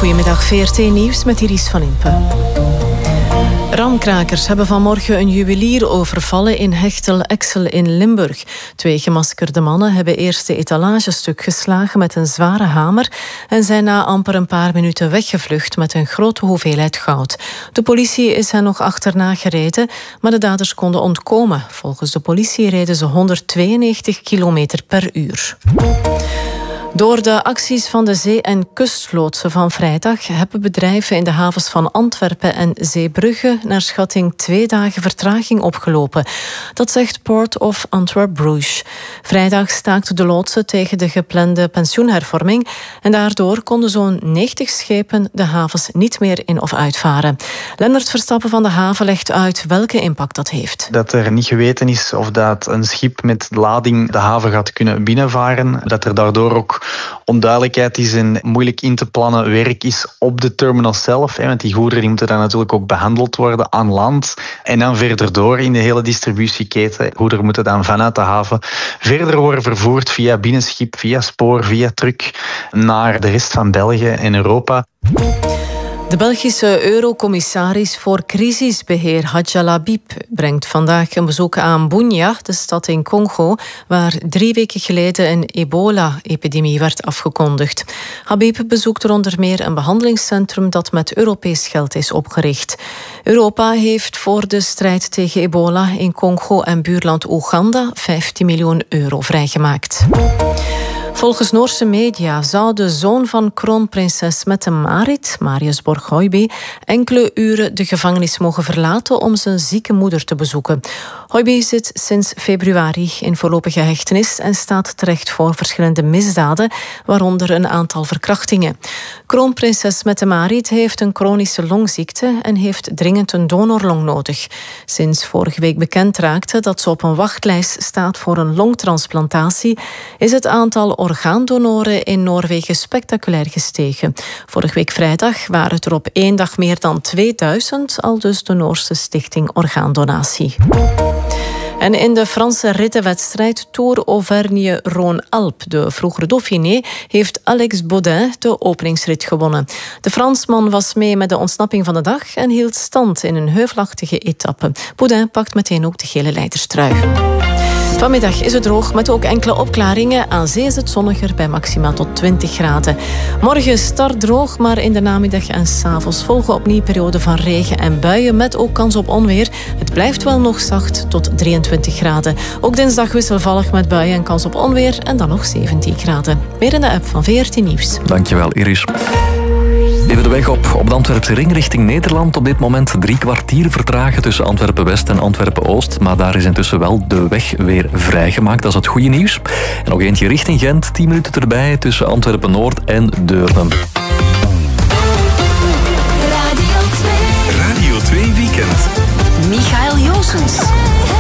Goedemiddag, VRT Nieuws met Iris van Impe. Ramkrakers hebben vanmorgen een juwelier overvallen in Hechtel-Exel in Limburg. 2 gemaskerde mannen hebben eerst de etalagestuk geslagen met een zware hamer en zijn na amper een paar minuten weggevlucht met een grote hoeveelheid goud. De politie is hen nog achterna gereden, maar de daders konden ontkomen. Volgens de politie reden ze 192 kilometer per uur. Door de acties van de zee- en kustloodsen van vrijdag hebben bedrijven in de havens van Antwerpen en Zeebrugge naar schatting 2 dagen vertraging opgelopen. Dat zegt Port of Antwerp-Bruges. Vrijdag staakten de loodsen tegen de geplande pensioenhervorming en daardoor konden zo'n 90 schepen de havens niet meer in of uitvaren. Lennart Verstappen van de haven legt uit welke impact dat heeft. Dat er niet geweten is of dat een schip met lading de haven gaat kunnen binnenvaren. Dat er daardoor ook onduidelijkheid is en moeilijk in te plannen werk is op de terminal zelf. Want die goederen die moeten dan natuurlijk ook behandeld worden aan land. En dan verder door in de hele distributieketen. Goederen moeten dan vanuit de haven verder worden vervoerd via binnenschip, via spoor, via truck naar de rest van België en Europa. De Belgische eurocommissaris voor crisisbeheer Hadja Labib brengt vandaag een bezoek aan Bunia, de stad in Congo, waar 3 weken geleden een ebola-epidemie werd afgekondigd. Habib bezoekt er onder meer een behandelingscentrum dat met Europees geld is opgericht. Europa heeft voor de strijd tegen ebola in Congo en buurland Oeganda 15 miljoen euro vrijgemaakt. Volgens Noorse media zou de zoon van kroonprinses Mette-Marit, Marius Borg-Høiby, enkele uren de gevangenis mogen verlaten om zijn zieke moeder te bezoeken. Høiby zit sinds februari in voorlopige hechtenis en staat terecht voor verschillende misdaden, waaronder een aantal verkrachtingen. Kroonprinses Mette-Marit heeft een chronische longziekte en heeft dringend een donorlong nodig. Sinds vorige week bekend raakte dat ze op een wachtlijst staat voor een longtransplantatie, is het aantal orgaandonoren in Noorwegen spectaculair gestegen. Vorige week vrijdag waren het er op 1 dag meer dan 2000, aldus de Noorse stichting Orgaandonatie. En in de Franse rittenwedstrijd Tour Auvergne-Rhône-Alpes, de vroegere Dauphiné, heeft Alex Baudin de openingsrit gewonnen. De Fransman was mee met de ontsnapping van de dag en hield stand in een heuvelachtige etappe. Baudin pakt meteen ook de gele leiderstrui. Vanmiddag is het droog met ook enkele opklaringen. Aan zee is het zonniger bij maxima tot 20 graden. Morgen start droog, maar in de namiddag en 's avonds volgen opnieuw perioden van regen en buien met ook kans op onweer. Het blijft wel nog zacht tot 23 graden. Ook dinsdag wisselvallig met buien en kans op onweer en dan nog 17 graden. Meer in de app van VRT Nieuws. Dankjewel, Iris. Even de weg op de Antwerpse ring richting Nederland. Op dit moment 3 kwartier vertragen tussen Antwerpen-West en Antwerpen-Oost. Maar daar is intussen wel de weg weer vrijgemaakt. Dat is het goede nieuws. En nog eentje richting Gent. 10 minuten erbij tussen Antwerpen-Noord en Deurne. Radio 2 Weekend. Michael Joosens.